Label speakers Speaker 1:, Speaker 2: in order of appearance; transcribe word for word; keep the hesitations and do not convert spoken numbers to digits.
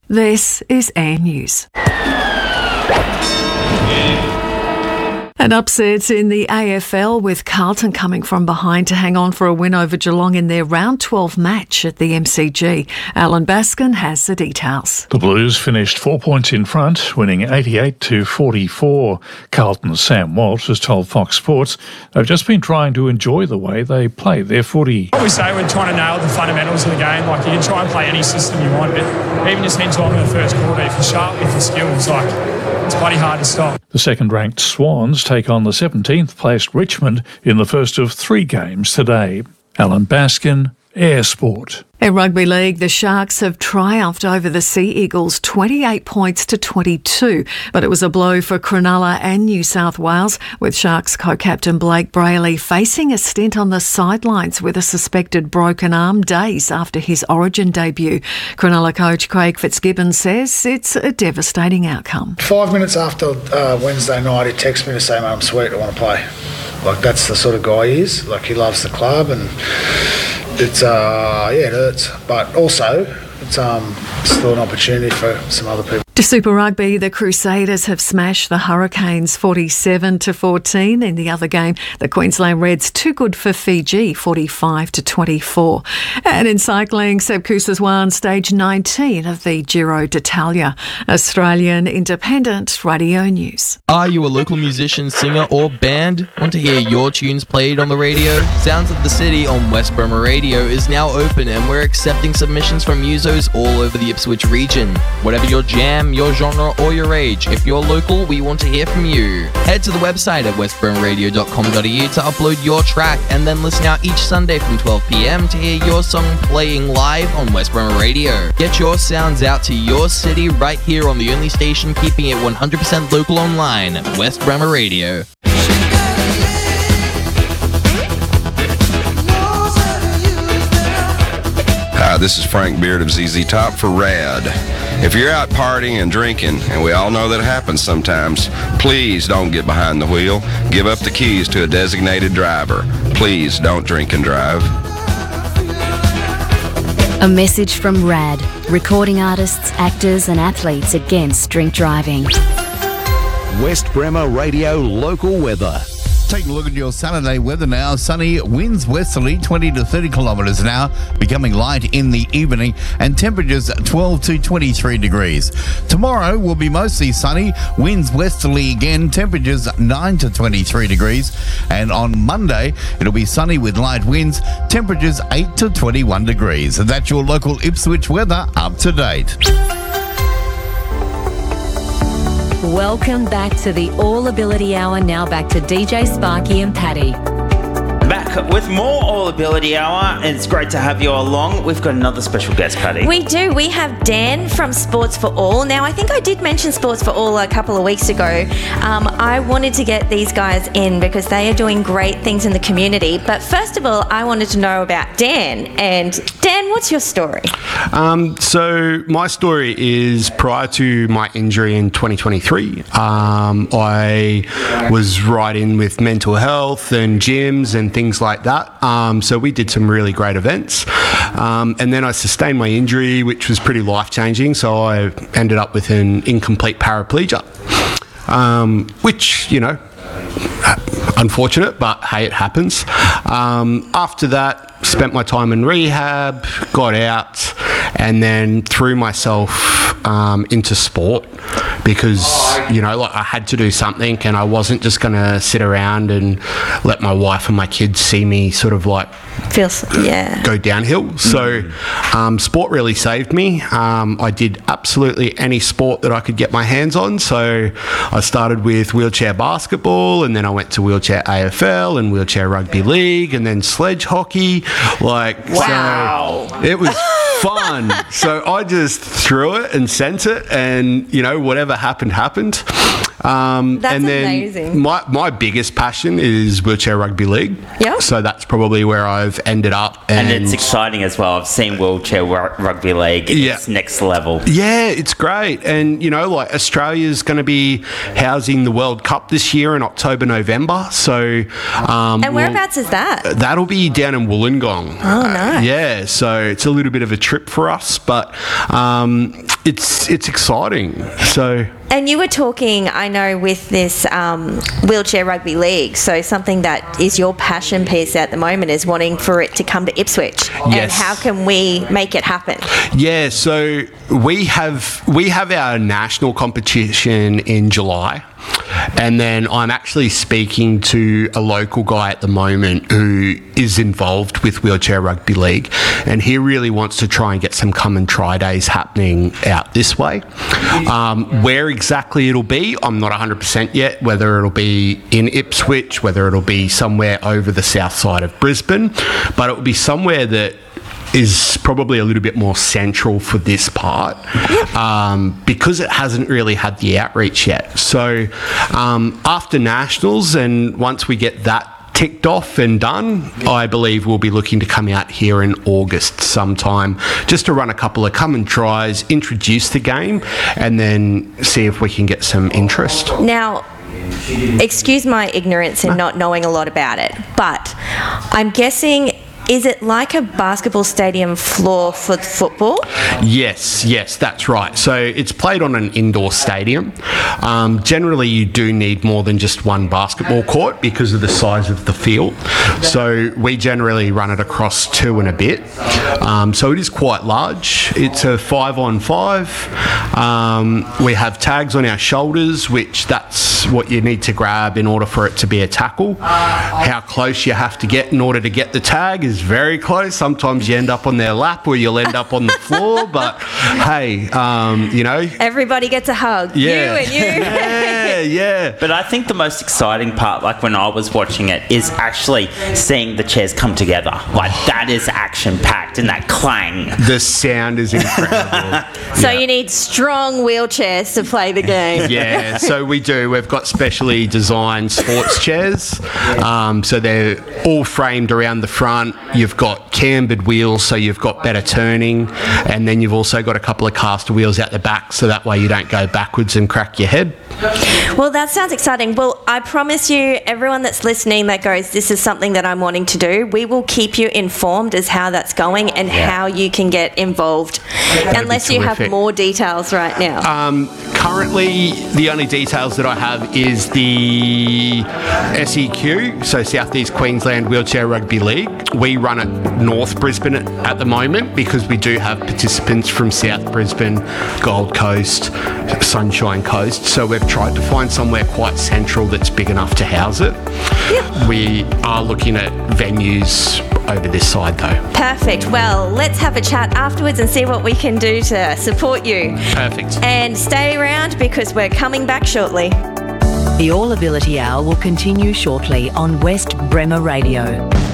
Speaker 1: This is Air News. And upsets in the A F L, with Carlton coming from behind to hang on for a win over Geelong in their round twelve match at the M C G. Alan Baskin has the details.
Speaker 2: The Blues finished four points in front, winning eighty-eight to forty-four. Carlton's Sam Walsh has told Fox Sports they've just been trying to enjoy the way they play their footy.
Speaker 3: What we say, we're trying to nail the fundamentals of the game. Like, you can try and play any system you want, but even just head on in the first quarter, if you're sharp with your skills, like, it's bloody hard to stop.
Speaker 2: The second-ranked Swans take on the seventeenth-placed Richmond in the first of three games today. Alan Baskin, Air Sport.
Speaker 1: In Rugby League, the Sharks have triumphed over the Sea Eagles twenty-eight points to twenty-two, but it was a blow for Cronulla and New South Wales, with Sharks co-captain Blake Brayley facing a stint on the sidelines with a suspected broken arm days after his Origin debut. Cronulla coach Craig Fitzgibbon says it's a devastating outcome.
Speaker 4: Five minutes after uh, Wednesday night, he texted me to say, "Mate, I'm sweet, I want to play." Like, that's the sort of guy he is. Like, he loves the club, and it's, uh, yeah, it hurts. But also, it's um, still an opportunity for some other people.
Speaker 1: To Super Rugby, the Crusaders have smashed the Hurricanes forty-seven to fourteen. In the other game, the Queensland Reds too good for Fiji, forty-five to twenty-four. And in cycling, Seb Kusa's won stage nineteen of the Giro d'Italia. Australian Independent Radio News.
Speaker 5: Are you a local musician, singer or band? Want to hear your tunes played on the radio? Sounds of the City on West Bremer Radio is now open, and we're accepting submissions from musos all over the Ipswich region. Whatever your jam, your genre or your age, if you're local, we want to hear from you. Head to the website at west bremer radio dot com dot a u to upload your track, and then listen out each Sunday from twelve p m to hear your song playing live on West Bremer Radio. Get your sounds out to your city right here on the only station keeping it one hundred percent local online, West Bremer Radio.
Speaker 6: Hi, this is Frank Beard of Z Z Top for RAD. If you're out partying and drinking, and we all know that happens sometimes, please don't get behind the wheel. Give up the keys to a designated driver. Please don't drink and drive.
Speaker 7: A message from RAD, recording artists, actors and athletes against drink driving.
Speaker 8: West Bremer Radio local weather.
Speaker 9: Taking a look at your Saturday weather now. Sunny, winds westerly twenty to thirty kilometres an hour, becoming light in the evening, and temperatures twelve to twenty-three degrees. Tomorrow will be mostly sunny, winds westerly again, temperatures nine to twenty-three degrees. And on Monday, it'll be sunny with light winds, temperatures eight to twenty-one degrees. And that's your local Ipswich weather up to date.
Speaker 10: Welcome back to the All Ability Hour. Now back to D J Sparky and Paddy.
Speaker 11: Back with more All Ability Hour, and it's great to have you along. We've got another special guest, Paddy.
Speaker 12: We do. We have Dan from Sports for All. Now, I think I did mention Sports for All a couple of weeks ago. Um, I wanted to get these guys in because they are doing great things in the community. But first of all, I wanted to know about Dan. And Dan, what's your story?
Speaker 13: Um, so my story is prior to my injury in twenty twenty-three. Um, I was right in with mental health and gyms and things things like that. Um, so we did some really great events. Um, and then I sustained my injury, which was pretty life-changing. So I ended up with an incomplete paraplegia, um, which, you know, unfortunate, but hey, it happens. Um, after that, spent my time in rehab, got out, and then threw myself um, into sport because, you know, like I had to do something, and I wasn't just going to sit around and let my wife and my kids see me sort of like
Speaker 12: Feels, yeah.
Speaker 13: go downhill. So um, sport really saved me. Um, I did absolutely any sport that I could get my hands on. So I started with wheelchair basketball, and then I went to wheelchair A F L and wheelchair rugby league, and then sledge hockey. Like,
Speaker 11: wow.
Speaker 13: So it was fun. So I just threw it and sent it, and, you know, whatever happened, happened. Um,
Speaker 12: that's
Speaker 13: and then
Speaker 12: amazing.
Speaker 13: My, my biggest passion is wheelchair rugby league.
Speaker 12: Yep.
Speaker 13: So that's probably where I've ended up.
Speaker 11: And,
Speaker 13: And,
Speaker 11: it's exciting as well. I've seen wheelchair ru- rugby league.
Speaker 13: Yeah.
Speaker 11: It's next level.
Speaker 13: Yeah, it's great. And, you know, like Australia's going to be housing the World Cup this year in October, November. So, um,
Speaker 12: And whereabouts is that?
Speaker 13: that'll be down in Wollongong.
Speaker 12: Oh, nice.
Speaker 13: Uh, yeah, so it's a little bit of a trip for us, but um, it's it's exciting. So.
Speaker 12: And you were talking, I know, with this um, wheelchair rugby league, so something that is your passion piece at the moment is wanting for it to come to Ipswich.
Speaker 13: Yes.
Speaker 12: And how can we make it happen?
Speaker 13: Yeah, so we have we have our national competition in July. And then I'm actually speaking to a local guy at the moment who is involved with Wheelchair Rugby League, and he really wants to try and get some come and try days happening out this way. Um, where exactly it'll be, I'm not one hundred percent yet, whether it'll be in Ipswich, whether it'll be somewhere over the south side of Brisbane, but it will be somewhere that is probably a little bit more central for this part um, because it hasn't really had the outreach yet. So um, after Nationals, and once we get that ticked off and done, I believe we'll be looking to come out here in August sometime just to run a couple of come and tries, introduce the game, and then see if we can get some interest.
Speaker 12: Now, excuse my ignorance in not knowing a lot about it, but I'm guessing, is it like a basketball stadium floor for football?
Speaker 13: Yes, yes, that's right. So it's played on an indoor stadium. Um, generally, you do need more than just one basketball court because of the size of the field. So we generally run it across two and a bit. Um, so it is quite large. It's a five on five. Um, we have tags on our shoulders, which that's what you need to grab in order for it to be a tackle. How close you have to get in order to get the tag is very close. Sometimes you end up on their lap or you'll end up on the floor, but hey, um, you know.
Speaker 12: Everybody gets a hug.
Speaker 13: Yeah.
Speaker 12: You and you.
Speaker 13: yeah, yeah.
Speaker 11: But I think the most exciting part, like when I was watching it, is actually seeing the chairs come together. Like that is action-packed and that clang.
Speaker 13: The sound is incredible.
Speaker 12: So
Speaker 13: yeah.
Speaker 12: you need strong wheelchairs to play the game.
Speaker 13: Yeah, so we do. We've got specially designed sports chairs. Um, so they're all framed around the front. You've got cambered wheels, so you've got better turning, and then you've also got a couple of caster wheels out the back, so that way you don't go backwards and crack your head.
Speaker 12: Well, that sounds exciting. Well, I promise you, everyone that's listening that goes, this is something that I'm wanting to do, we will keep you informed as how that's going and
Speaker 13: Yeah.
Speaker 12: how you can get involved,
Speaker 13: That'd
Speaker 12: unless
Speaker 13: be
Speaker 12: you have
Speaker 13: terrific.
Speaker 12: more details right now.
Speaker 13: Um, currently, the only details that I have is the S E Q, so South East Queensland Wheelchair Rugby League. We run it North Brisbane at, at the moment because we do have participants from South Brisbane, Gold Coast, Sunshine Coast. So we've tried to find somewhere quite central that's big enough to house it.
Speaker 12: Yep.
Speaker 13: We are looking at venues over this side though.
Speaker 12: Perfect. Well, let's have a chat afterwards and see what we can do to support you.
Speaker 13: Perfect.
Speaker 12: And stay around because we're coming back shortly.
Speaker 10: The All Ability Hour will continue shortly on West Bremer Radio.